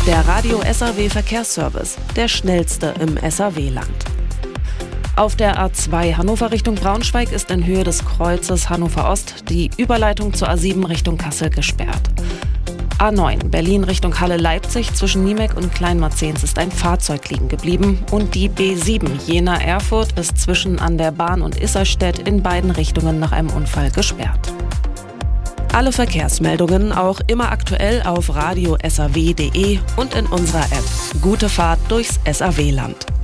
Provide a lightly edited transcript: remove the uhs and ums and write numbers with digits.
Der Radio SAW Verkehrsservice, der schnellste im SAW-Land. Auf der A2 Hannover Richtung Braunschweig ist in Höhe des Kreuzes Hannover Ost die Überleitung zur A7 Richtung Kassel gesperrt. A9 Berlin Richtung Halle-Leipzig zwischen Niemek und Kleinmarzens ist ein Fahrzeug liegen geblieben und die B7 Jena-Erfurt ist zwischen an der Bahn und Isserstedt in beiden Richtungen nach einem Unfall gesperrt. Alle Verkehrsmeldungen auch immer aktuell auf radio-saw.de und in unserer App. Gute Fahrt durchs SAW-Land.